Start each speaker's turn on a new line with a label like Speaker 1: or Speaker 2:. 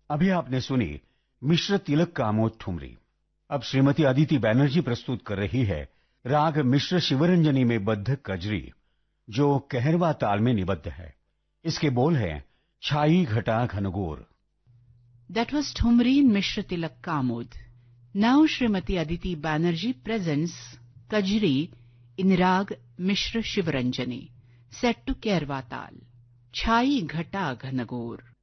Speaker 1: अभी आपने सुनी मिश्र तिलक कामोद ठुमरी। अब श्रीमती अदिति बैनर्जी प्रस्तुत कर रही है राग मिश्र शिवरंजनी में बद्ध कजरी, जो कहरवा ताल में निबद्ध है। इसके बोल हैं छाई घटा घनघोर।
Speaker 2: That was Thumri in Mishra Tilak Kamod. Now Srimati Aditi Banerjee presents Kajri in Rag Mishra Shivaranjani, set to Kairwa Tal. Chhai Ghata Ghanagor.